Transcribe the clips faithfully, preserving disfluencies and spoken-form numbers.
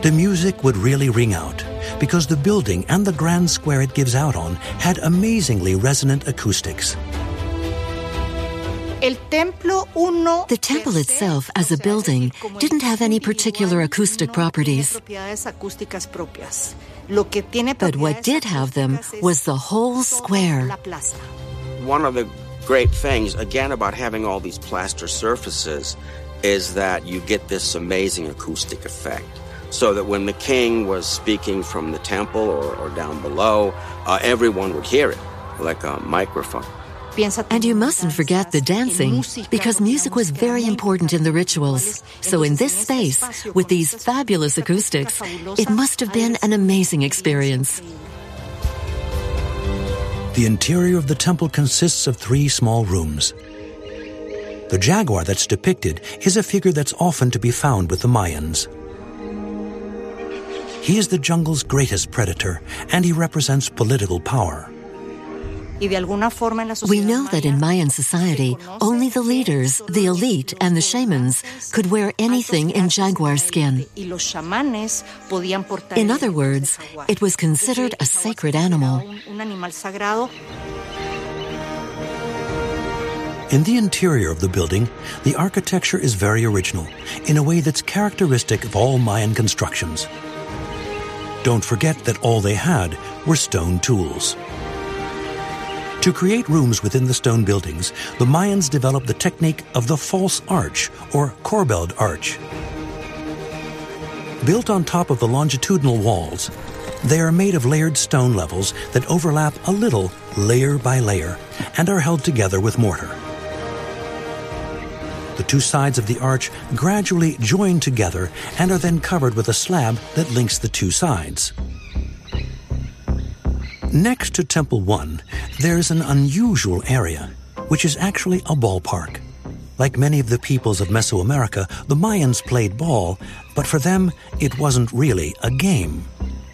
the music would really ring out because the building and the grand square it gives out on had amazingly resonant acoustics. The temple itself, as a building, didn't have any particular acoustic properties. But what did have them was the whole square. One of the great things, again, about having all these plaster surfaces is that you get this amazing acoustic effect. So that when the king was speaking from the temple or, or down below, uh, everyone would hear it, like a microphone. And you mustn't forget the dancing, because music was very important in the rituals. So in this space, with these fabulous acoustics, it must have been an amazing experience. The interior of the temple consists of three small rooms. The jaguar that's depicted is a figure that's often to be found with the Mayans. He is the jungle's greatest predator, and he represents political power. We know that in Mayan society, only the leaders, the elite, and the shamans could wear anything in jaguar skin. In other words, it was considered a sacred animal. In the interior of the building, the architecture is very original, in a way that's characteristic of all Mayan constructions. Don't forget that all they had were stone tools. To create rooms within the stone buildings, the Mayans developed the technique of the false arch, or corbelled arch. Built on top of the longitudinal walls, they are made of layered stone levels that overlap a little layer by layer and are held together with mortar. The two sides of the arch gradually join together and are then covered with a slab that links the two sides. Next to Temple One, there's an unusual area, which is actually a ballpark. Like many of the peoples of Mesoamerica, the Mayans played ball, but for them, it wasn't really a game.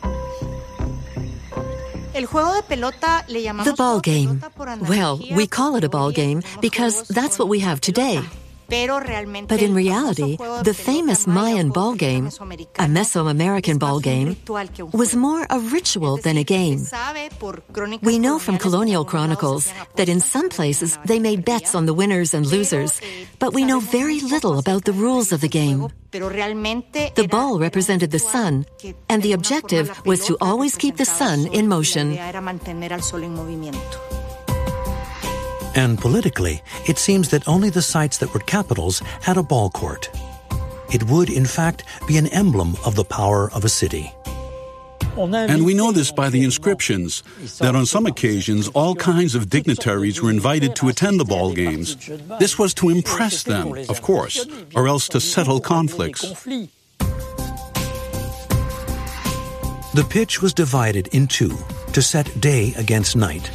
The ball game. Well, we call it a ball game because that's what we have today. But in reality, the famous Mayan ball game, a Mesoamerican ball game, was more a ritual than a game. We know from colonial chronicles that in some places they made bets on the winners and losers, but we know very little about the rules of the game. The ball represented the sun, and the objective was to always keep the sun in motion. And politically, it seems that only the sites that were capitals had a ball court. It would, in fact, be an emblem of the power of a city. And we know this by the inscriptions, that on some occasions all kinds of dignitaries were invited to attend the ball games. This was to impress them, of course, or else to settle conflicts. The pitch was divided in two to set day against night.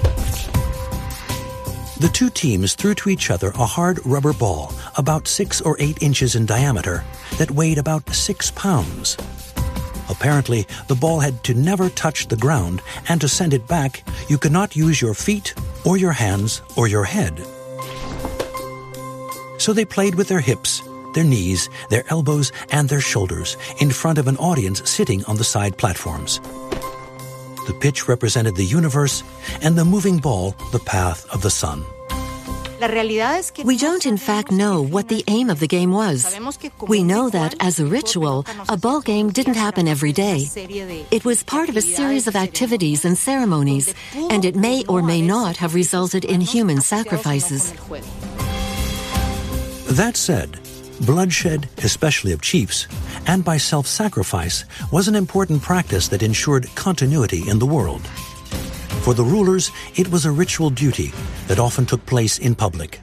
The two teams threw to each other a hard rubber ball about six or eight inches in diameter that weighed about six pounds. Apparently, the ball had to never touch the ground, and to send it back, you could not use your feet or your hands or your head. So they played with their hips, their knees, their elbows, and their shoulders in front of an audience sitting on the side platforms. The pitch represented the universe, and the moving ball the path of the sun. We don't in fact know what the aim of the game was. We know that as a ritual, a ball game didn't happen every day. It was part of a series of activities and ceremonies, and it may or may not have resulted in human sacrifices. That said, bloodshed, especially of chiefs, and by self-sacrifice, was an important practice that ensured continuity in the world. For the rulers, it was a ritual duty that often took place in public.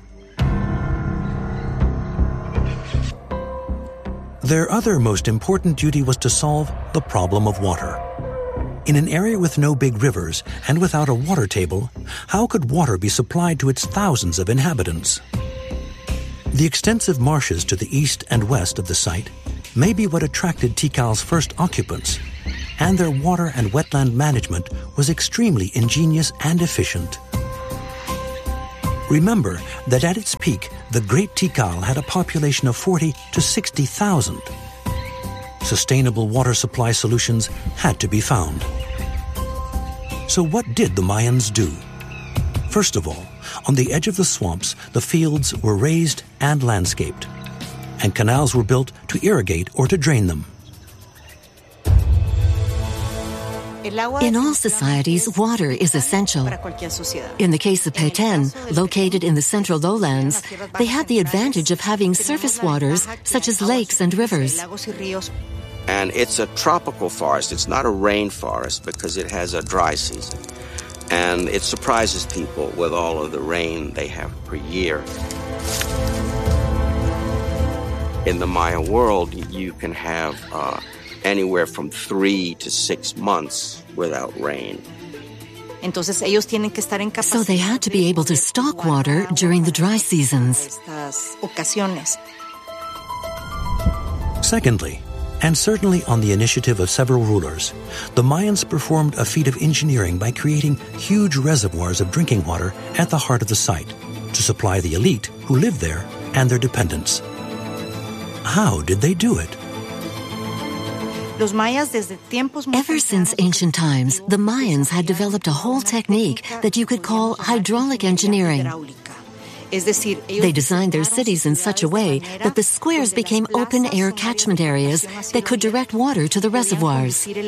Their other most important duty was to solve the problem of water. In an area with no big rivers and without a water table, how could water be supplied to its thousands of inhabitants? The extensive marshes to the east and west of the site may be what attracted Tikal's first occupants, and their water and wetland management was extremely ingenious and efficient. Remember that at its peak, the Great Tikal had a population of forty to sixty thousand. sustainable water supply solutions had to be found. So what did the Mayans do? First of all, on the edge of the swamps, the fields were raised and landscaped, and canals were built to irrigate or to drain them. In all societies, water is essential. In the case of Petén, located in the central lowlands, they had the advantage of having surface waters such as lakes and rivers. And it's a tropical forest. It's not a rainforest because it has a dry season. And it surprises people with all of the rain they have per year. In the Maya world, you can have uh, anywhere from three to six months without rain. So they had to be able to stock water during the dry seasons. Secondly, and certainly on the initiative of several rulers, the Mayans performed a feat of engineering by creating huge reservoirs of drinking water at the heart of the site to supply the elite who lived there and their dependents. How did they do it? Ever since ancient times, the Mayans had developed a whole technique that you could call hydraulic engineering. They designed their cities in such a way that the squares became open-air catchment areas that could direct water to the reservoirs. The,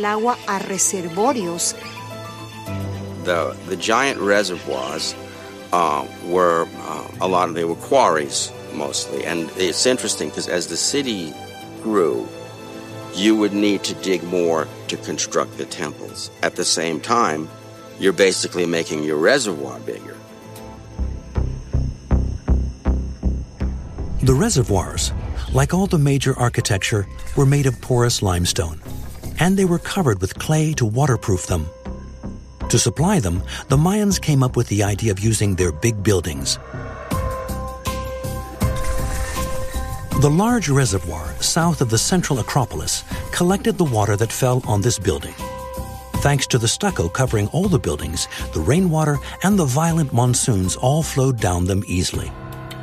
the giant reservoirs uh, were, uh, a lot of, they were quarries mostly. And it's interesting because as the city grew, you would need to dig more to construct the temples. At the same time, you're basically making your reservoir bigger. The reservoirs, like all the major architecture, were made of porous limestone, and they were covered with clay to waterproof them. To supply them, the Mayans came up with the idea of using their big buildings. The large reservoir south of the central Acropolis collected the water that fell on this building. Thanks to the stucco covering all the buildings, the rainwater and the violent monsoons all flowed down them easily.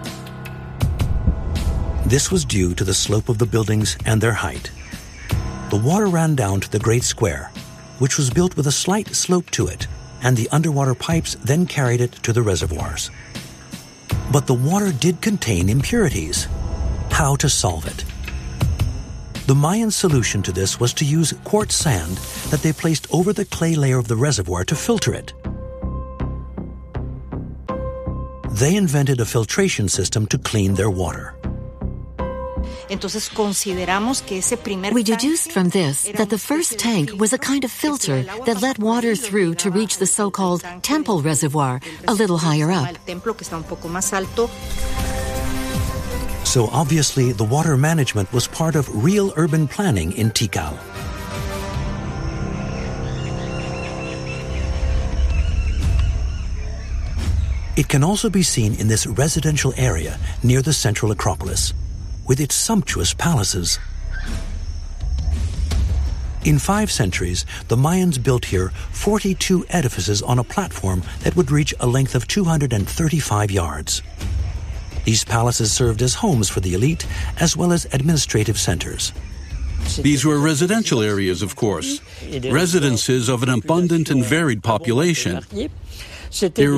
This was due to the slope of the buildings and their height. The water ran down to the Great Square, which was built with a slight slope to it, and the underwater pipes then carried it to the reservoirs. But the water did contain impurities. How to solve it? The Mayan solution to this was to use quartz sand that they placed over the clay layer of the reservoir to filter it. They invented a filtration system to clean their water. We deduced from this that the first tank was a kind of filter that let water through to reach the so-called temple reservoir, a little higher up. So obviously the water management was part of real urban planning in Tikal. It can also be seen in this residential area near the central Acropolis, with its sumptuous palaces. In five centuries, the Mayans built here forty-two edifices on a platform that would reach a length of two hundred thirty-five yards. These palaces served as homes for the elite as well as administrative centers. These were residential areas, of course, residences of an abundant and varied population. They were